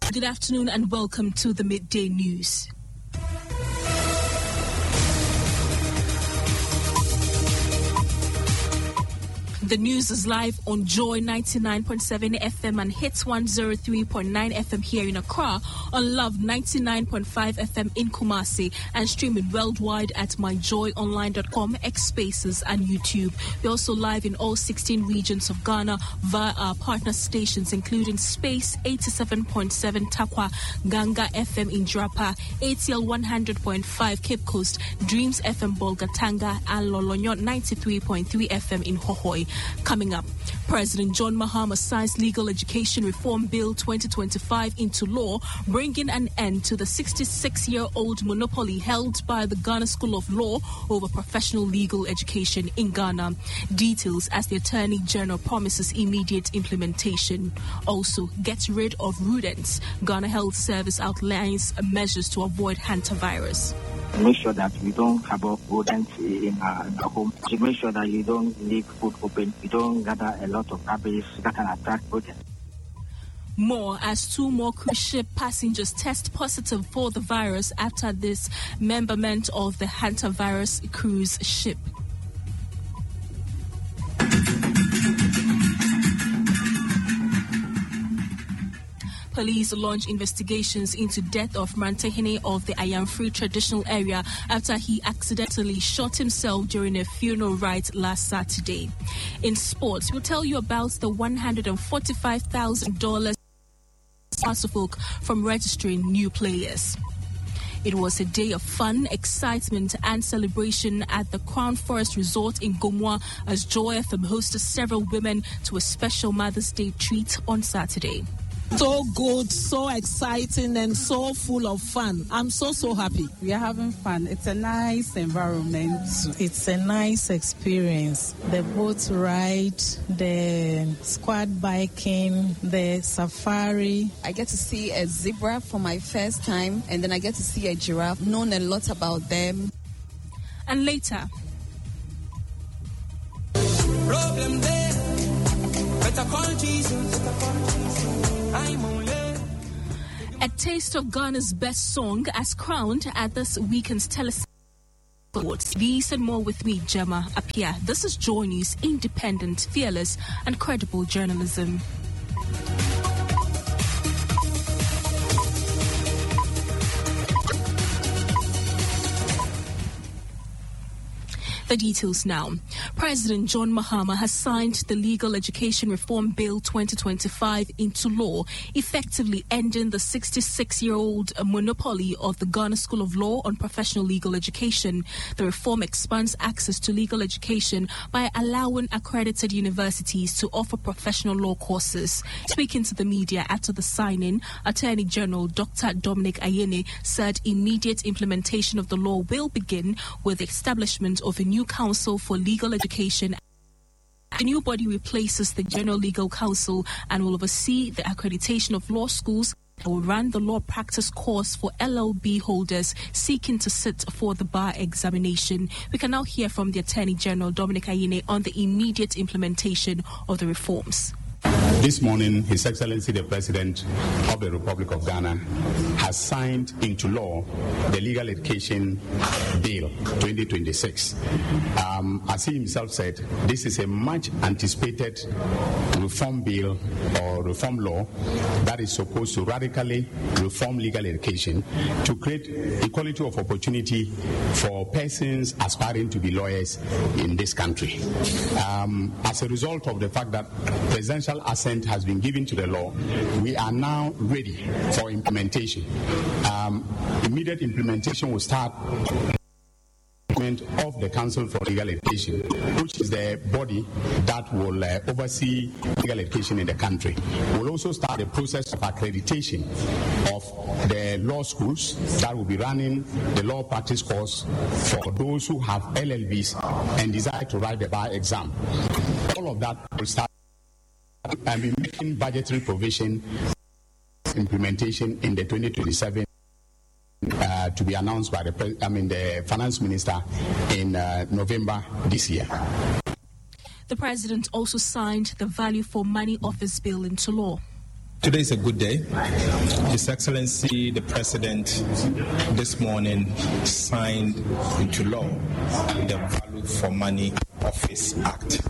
Good afternoon and welcome to the Midday News. The news is live on Joy 99.7 FM and Hits 103.9 FM here in Accra, on Love 99.5 FM in Kumasi, and streaming worldwide at myjoyonline.com, X Spaces, and YouTube. We're also live in all 16 regions of Ghana via our partner stations, including Space 87.7 Takwa, Ganga FM in Drapa, ATL 100.5 Cape Coast, Dreams FM Bolgatanga, and Lolonyo 93.3 FM in Hohoi. Coming up, President John Mahama signs Legal Education Reform Bill 2025 into law, bringing an end to the 66-year-old monopoly held by the Ghana School of Law over professional legal education in Ghana. Details as the Attorney General promises immediate implementation. Also, gets rid of rodents. Ghana Health Service outlines measures to avoid hantavirus. Make sure that we don't have rodents in our home. Make sure that you don't leave food open. You don't gather a lot of rubbish that can attract rodents. More as 2 more cruise ship passengers test positive for the virus after this memberment of the hantavirus cruise ship. Police launched investigations into death of Mantehene of the Ayamfree traditional area after he accidentally shot himself during a funeral rite last Saturday. In sports, we'll tell you about the $145,000 Sassufolk from registering new players. It was a day of fun, excitement, and celebration at the Crown Forest Resort in Gomwa as Joy FM hosted several women to a special Mother's Day treat on Saturday. So good, so exciting, and so full of fun. I'm so happy. We are having fun. It's a nice environment. It's a nice experience. The boat ride, the squad biking, the safari. I get to see a zebra for my first time, and then I get to see a giraffe. Known a lot about them. And later, problem there. Better call Jesus. A taste of Ghana's best song as crowned at this weekend's Telescope Awards. These and more with me, Gemma Apia. This is Joy News, independent, fearless, and credible journalism. The details now. President John Mahama has signed the Legal Education Reform Bill 2025 into law, effectively ending the 66-year-old monopoly of the Ghana School of Law on professional legal education. The reform expands access to legal education by allowing accredited universities to offer professional law courses. Speaking to the media after the signing, Attorney General Dr. Dominic Ayine said immediate implementation of the law will begin with the establishment of a new Council for Legal Education. The new body replaces the General Legal Council and will oversee the accreditation of law schools and will run the law practice course for LLB holders seeking to sit for the bar examination. We can now hear from the Attorney General Dominic Ayine on the immediate implementation of the reforms. This morning, His Excellency the President of the Republic of Ghana has signed into law the Legal Education Bill 2026. As he himself said, this is a much anticipated reform bill or reform law that is supposed to radically reform legal education to create equality of opportunity for persons aspiring to be lawyers in this country. As a result of the fact that presidential assent has been given to the law, we are now ready for implementation. Immediate implementation will start of the Council for Legal Education, which is the body that will oversee legal education in the country. We'll also start the process of accreditation of the law schools that will be running the law practice course for those who have LLBs and desire to write the bar exam. All of that will start and be making budgetary provision implementation in the 2027 to be announced by the finance minister in November this year. The president also signed the Value for Money Office Bill into law. Today is a good day. His Excellency, the President, this morning signed into law the Value for Money Office Act.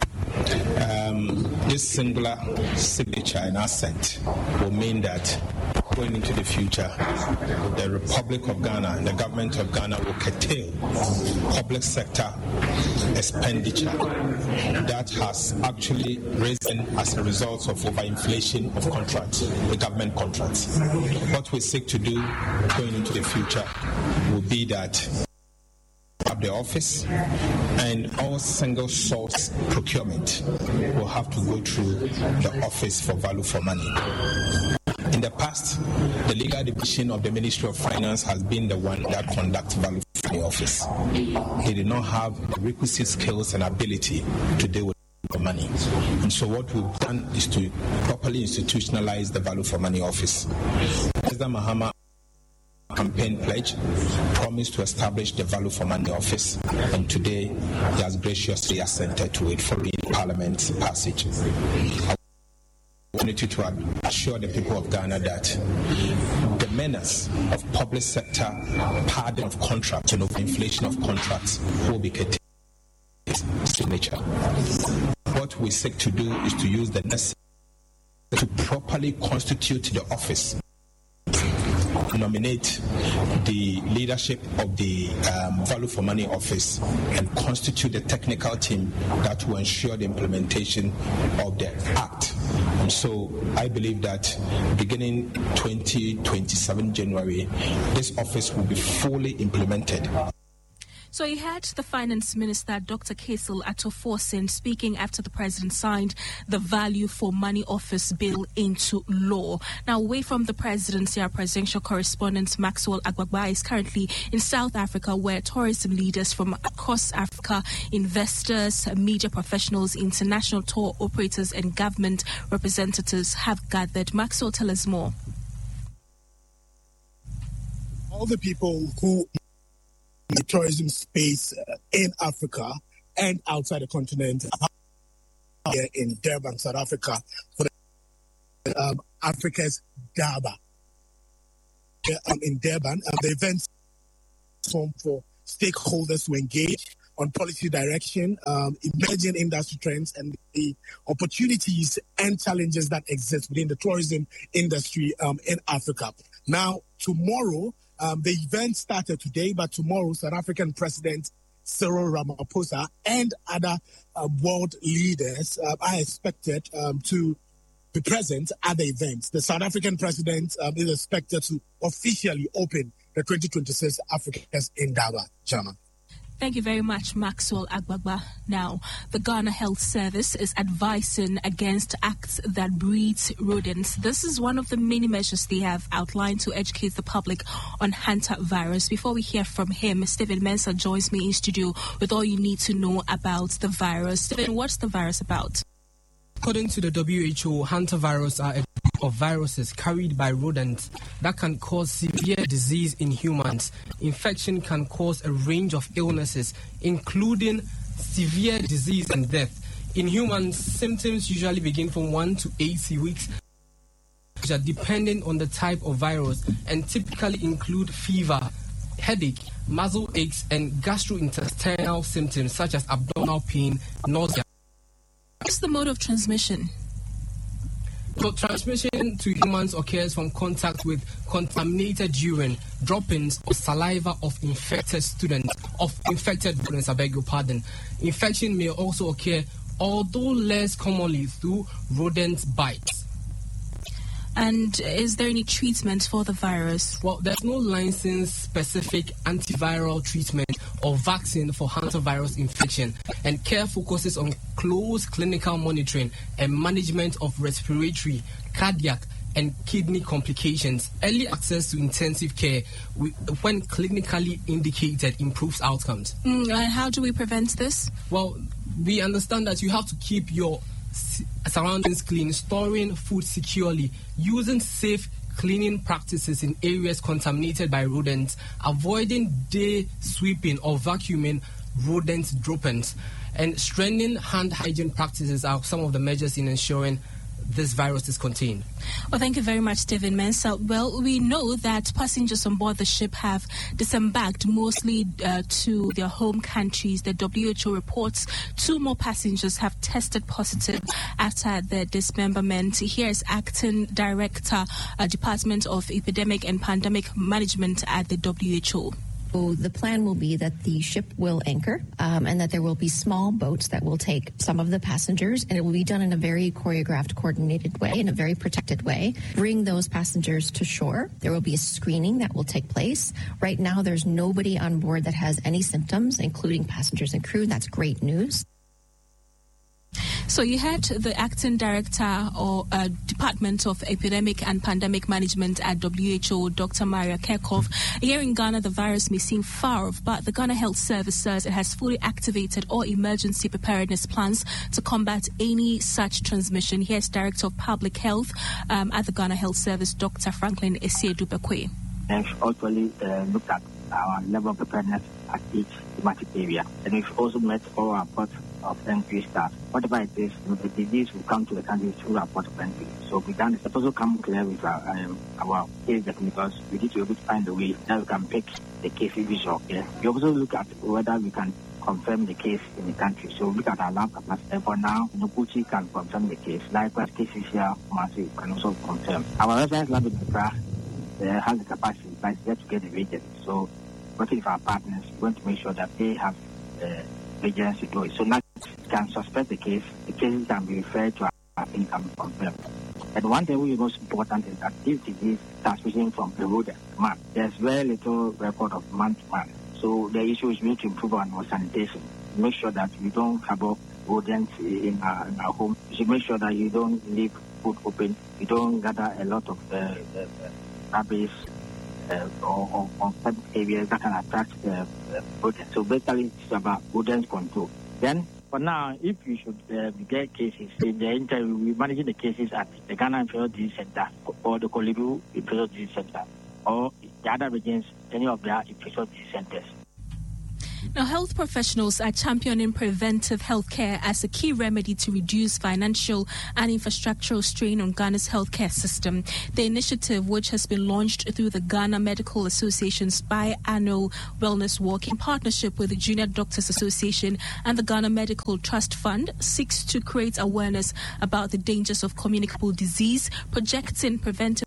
This singular signature and assent will mean that going into the future, the Republic of Ghana and the government of Ghana will curtail public sector expenditure that has actually risen as a result of overinflation of contracts, the government contracts. What we seek to do going into the future will be that the office and all single source procurement will have to go through the Office for Value for Money. In the past, the legal division of the Ministry of Finance has been the one that conducts Value for Money Office. They did not have the requisite skills and ability to deal with the money. And so what we've done is to properly institutionalize the Value for Money Office. President Mahama campaign pledge promised to establish the Value for Money Office, and today he has graciously assented to it following Parliament's passage. I wanted to assure the people of Ghana that the menace of public sector pardon of contracts and of inflation of contracts will be curtailed. Signature. What we seek to do is to use the necessary to properly constitute the office, nominate the leadership of the Value for Money Office, and constitute the technical team that will ensure the implementation of the Act. And so I believe that beginning 2027 January, this office will be fully implemented. So you had the Finance Minister, Dr. Kasil Atoforsen, speaking after the President signed the Value for Money Office Bill into law. Now, away from the presidency, our presidential correspondent Maxwell Agbagba is currently in South Africa, where tourism leaders from across Africa, investors, media professionals, international tour operators and government representatives have gathered. Maxwell, tell us more. All the people who the tourism space in Africa and outside the continent here in Durban, South Africa, for the Africa's Daba. In Durban, the event form for stakeholders to engage on policy direction, emerging industry trends, and the opportunities and challenges that exist within the tourism industry in Africa. Now, tomorrow, the event started today, but tomorrow, South African President Cyril Ramaphosa and other world leaders are expected to be present at the event. The South African President is expected to officially open the 2026 Africa's Indaba, German. Thank you very much, Maxwell Agbagba. Now, the Ghana Health Service is advising against acts that breed rodents. This is one of the many measures they have outlined to educate the public on hantavirus. Before we hear from him, Stephen Mensah joins me in studio with all you need to know about the virus. Stephen, what's the virus about? According to the WHO, hantavirus are a group of viruses carried by rodents that can cause severe disease in humans. Infection can cause a range of illnesses, including severe disease and death. In humans, symptoms usually begin from 1 to 80 weeks, which are dependent on the type of virus, and typically include fever, headache, muscle aches, and gastrointestinal symptoms such as abdominal pain, nausea. What's the mode of transmission? So transmission to humans occurs from contact with contaminated urine, droppings, or saliva of infected rodents. Infection may also occur, although less commonly, through rodent bites. And is there any treatment for the virus? Well, there's no license-specific antiviral treatment or vaccine for hantavirus infection, and care focuses on close clinical monitoring and management of respiratory, cardiac, and kidney complications. Early access to intensive care, when clinically indicated, improves outcomes. And how do we prevent this? Well, we understand that you have to keep your surroundings clean, storing food securely, using safe cleaning practices in areas contaminated by rodents, avoiding day sweeping or vacuuming rodent droppings, and strengthening hand hygiene practices are some of the measures in ensuring this virus is contained. Well, thank you very much, Stephen Mensah. Well, we know that passengers on board the ship have disembarked mostly to their home countries. The WHO reports 2 more passengers have tested positive after the dismemberment. Here is Acting Director, Department of Epidemic and Pandemic Management at the WHO. So the plan will be that the ship will anchor and that there will be small boats that will take some of the passengers, and it will be done in a very choreographed, coordinated way, in a very protected way. Bring those passengers to shore. There will be a screening that will take place. Right now, there's nobody on board that has any symptoms, including passengers and crew. That's great news. So you had the Acting Director or Department of Epidemic and Pandemic Management at WHO, Dr. Maria Kerkhoff. Here in Ghana, the virus may seem far off, but the Ghana Health Service says it has fully activated all emergency preparedness plans to combat any such transmission. Here's Director of Public Health at the Ghana Health Service, Dr. Franklin Esiedu-Bekwe. We've also looked at our level of preparedness at each thematic area, and we've also met all our ports of entry staff. Whatever it is, the disease will come to the country through our port of entry. So we've done this. It's also come clear with our case because we need to be able to find a way that we can pick the cases visual. Yeah? We also look at whether we can confirm the case in the country. So we look at our lab capacity. For now, Noguchi can confirm the case. Likewise, cases here, Kumasi can also confirm. Our reference lab in Accra has the capacity, but it's yet to get the reagents. So working with our partners, we want to make sure that they have reagents to do it. So now we can suspect the cases can be referred to our income confirmed. And one thing which is most important is that this disease transmission from a rodent to man. There's very little record of man to man. So the issue is we need to improve on our sanitation. Make sure that we don't have rodents in our home. We should make sure that you don't leave food open. You don't gather a lot of rabbits or certain areas that can attract rodents. So basically, it's about rodent control. Then, for now, if you should get cases, in the interim, we're managing the cases at the Ghana Infectious Disease Center or the Korle Bu Infectious Disease Center or the other regions, any of their infectious disease centers. Now, health professionals are championing preventive healthcare as a key remedy to reduce financial and infrastructural strain on Ghana's healthcare system. The initiative, which has been launched through the Ghana Medical Association's biannual wellness walk in partnership with the Junior Doctors Association and the Ghana Medical Trust Fund, seeks to create awareness about the dangers of communicable disease, projecting preventive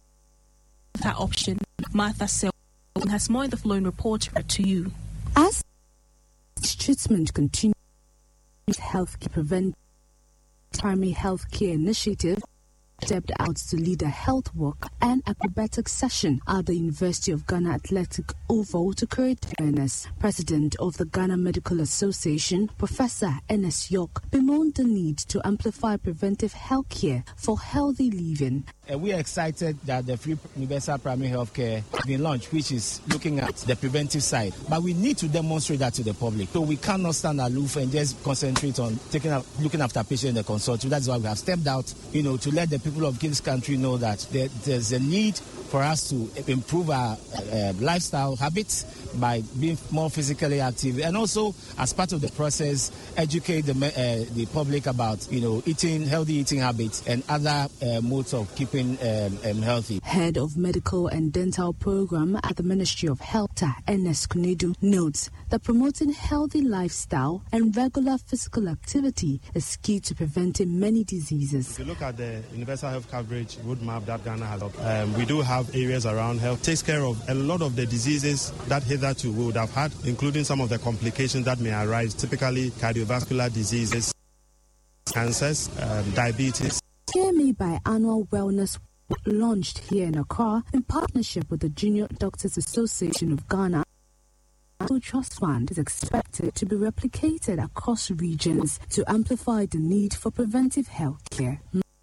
option. Martha Sel has more in the following report to you. As treatment continues, healthcare prevent primary healthcare initiative stepped out to lead a health walk and acrobatic session at the University of Ghana Athletic Oval to create awareness. President of the Ghana Medical Association, Professor Ernest York, bemoaned the need to amplify preventive healthcare for healthy living. We are excited that the free universal primary healthcare has been launched, which is looking at the preventive side. But we need to demonstrate that to the public. So we cannot stand aloof and just concentrate on looking after patients in the consultation. That's why we have stepped out, to let the people of this country know that there's a need for us to improve our lifestyle habits by being more physically active, and also as part of the process, educate the public about healthy eating habits and other modes of keeping healthy. Head of Medical and Dental Program at the Ministry of Health, Ernest Kunedu, notes that promoting healthy lifestyle and regular physical activity is key to preventing many diseases. If you look at the universal health coverage roadmap that Ghana has, we do have areas around health, takes care of a lot of the diseases that hitherto we would have had, including some of the complications that may arise, typically cardiovascular diseases, cancers, diabetes. KMA biannual wellness launched here in Accra in partnership with the Junior Doctors Association of Ghana. The Trust Fund is expected to be replicated across regions to amplify the need for preventive health care.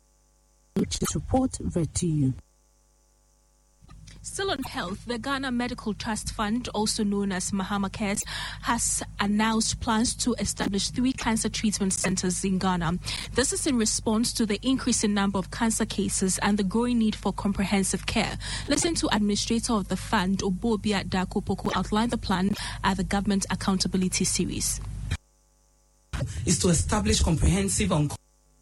This report read to you. Still on health, the Ghana Medical Trust Fund, also known as Mahama Cares, has announced plans to establish 3 cancer treatment centers in Ghana. This is in response to the increasing number of cancer cases and the growing need for comprehensive care. Listen to Administrator of the Fund, Obobia Dakopoko, outline the plan at the Government Accountability Series. Is to establish comprehensive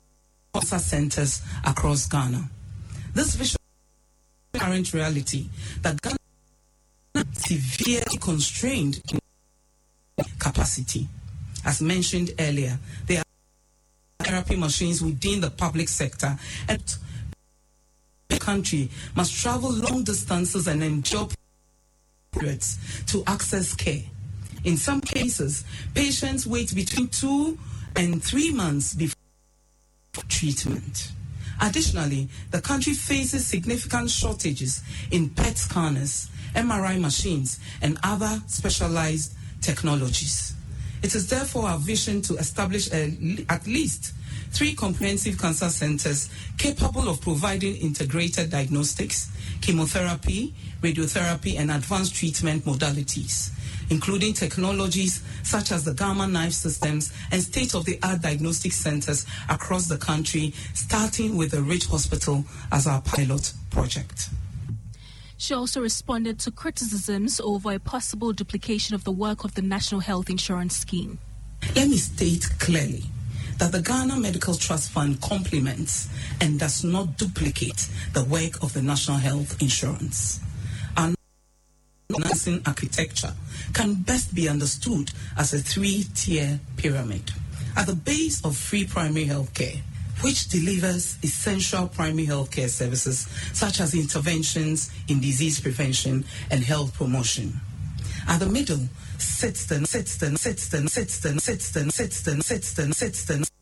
cancer centers across Ghana. This vision is current reality that Ghana is severely constrained in capacity. As mentioned earlier, there are therapy machines within the public sector, and the country must travel long distances and endure periods to access care. In some cases, patients wait between 2 and 3 months before treatment. Additionally, the country faces significant shortages in PET scanners, MRI machines, and other specialized technologies. It is therefore our vision to establish at least 3 comprehensive cancer centers capable of providing integrated diagnostics, chemotherapy, radiotherapy, and advanced treatment modalities, including technologies such as the Gamma Knife systems and state-of-the-art diagnostic centers across the country, starting with the Ridge Hospital as our pilot project. She also responded to criticisms over a possible duplication of the work of the National Health Insurance Scheme. Let me state clearly that the Ghana Medical Trust Fund complements and does not duplicate the work of the National Health Insurance. Our financing architecture can best be understood as a 3-tier pyramid. At the base of free primary health care, which delivers essential primary health care services such as interventions in disease prevention and health promotion. At the middle sits the